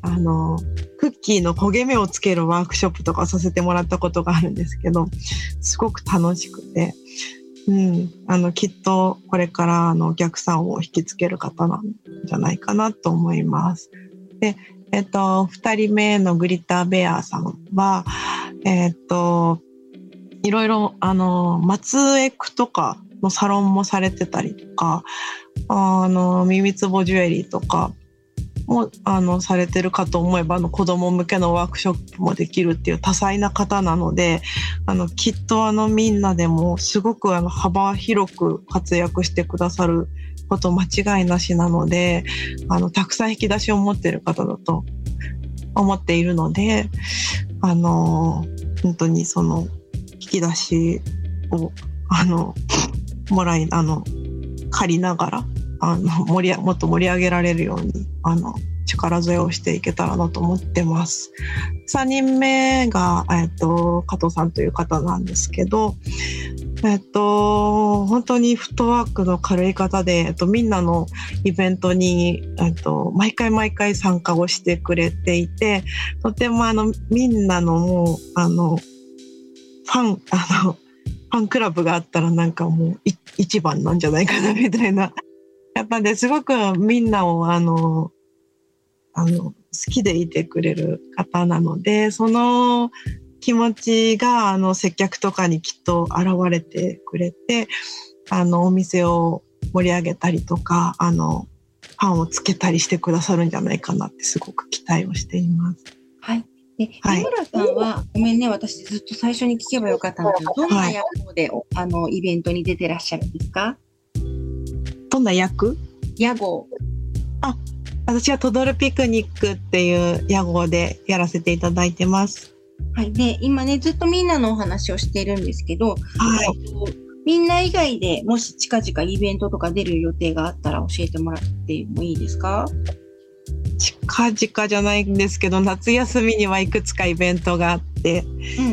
クッキーの焦げ目をつけるワークショップとかさせてもらったことがあるんですけど、すごく楽しくて、きっとこれからお客さんを引きつける方なんじゃないかなと思います。で、2人目のグリッターベアさんは、いろいろ松エクとかのサロンもされてたりとか、耳つぼジュエリーとかもされてるかと思えば、子供向けのワークショップもできるっていう多彩な方なので、きっとみんなでもすごく幅広く活躍してくださること間違いなしなので、たくさん引き出しを持っている方だと思っているので、本当にその引き出しを借りながらもっと盛り上げられるように力添えをしていけたらなと思ってます。3人目が、加藤さんという方なんですけど、本当にフットワークの軽い方で、みんなのイベントに、毎回参加をしてくれていて、とてもみんなのもうファンクラブがあったらなんかもう一番なんじゃないかなみたいな方で、すごくみんなを好きでいてくれる方なので、その気持ちが接客とかにきっと現れてくれて、お店を盛り上げたりとかファンをつけたりしてくださるんじゃないかなってすごく期待をしています。 はい。で、井村さんは、ごめんね、私ずっと最初に聞けばよかったんだけど、どんな役で、イベントに出てらっしゃるんですか？ どんな役？ 屋号。 私はトドルピクニックっていう屋号でやらせていただいてます。 はい。で、今ね、ずっとみんなのお話をしているんですけど、みんな以外でもし近々イベントとか出る予定があったら教えてもらってもいいですか？ 近々じゃないんですけど、夏休みにはいくつかイベントがあって、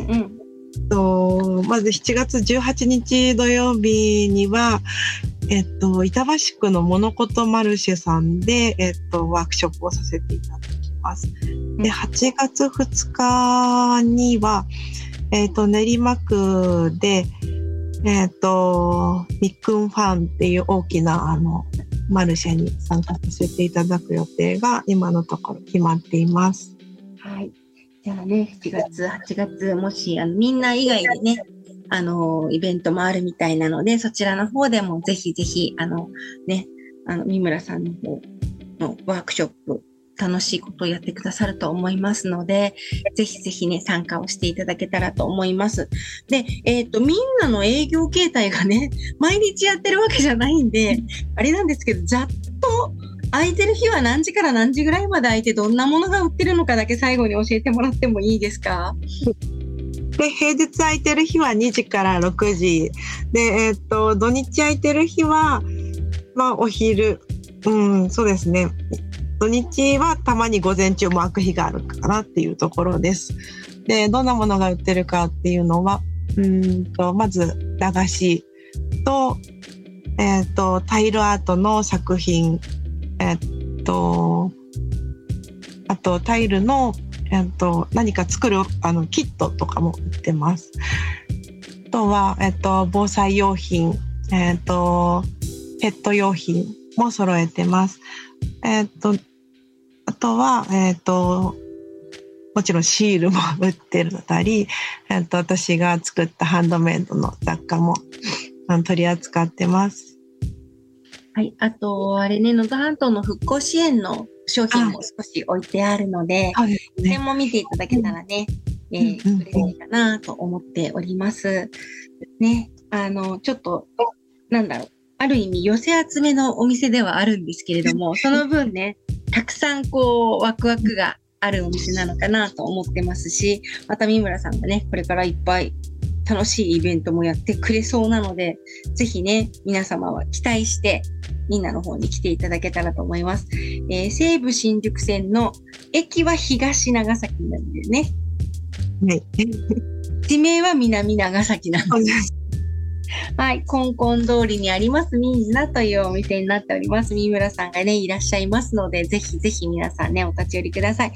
まず7月18日土曜日には、板橋区のモノコトマルシェさんで、ワークショップをさせていただきます。で、8月2日には、練馬区で、みっくんファンっていう大きなマルシェに参加させていただく予定が今のところ決まっています。 はい。じゃあね、7月、8月、もしみんな以外でね、イベントもあるみたいなので、そちらの方でもぜひぜひ、三村さんの方のワークショップ、楽しいことをやってくださると思いますので、ぜひぜひね、参加をしていただけたらと思います。で、みんなの営業形態がね、毎日やってるわけじゃないんで、あれなんですけど、ざっと空いてる日は何時から何時ぐらいまで空いて、どんなものが売ってるのかだけ最後に教えてもらってもいいですか？ で、平日空いてる日は2時から6時。で、土日空いてる日は、お昼。そうですね。土日はたまに午前中も開く日があるかなっていうところです。で、どんなものが売ってるかっていうのは、まず、駄菓子と、タイルアートの作品、あとタイルの、何か作るキットとかも売ってます。あとは、防災用品、ペット用品も揃えてます。あとは、もちろんシールも売ってるたり、私が作ったハンドメイドの雑貨も取り扱ってます。 はい。あと、あれね、能登半島の復興支援の商品も少し置いてあるので、それも見ていただけたらね、嬉しいかなと思っております。ね、ちょっと、ある意味寄せ集めのお店ではあるんですけれども、その分ね、たくさんワクワクがあるお店なのかなと思ってますし、また三村さんがね、これからいっぱい楽しいイベントもやってくれそうなので、ぜひね、皆様は期待して、みんなの方に来ていただけたらと思います。西武新宿線の駅は東長崎なんでね。 はい。 地名は南長崎なんです。はい、コンコン通りにありますミンジナというお店になっております。三村さんがね、いらっしゃいますので、ぜひぜひ皆さんね、お立ち寄りください。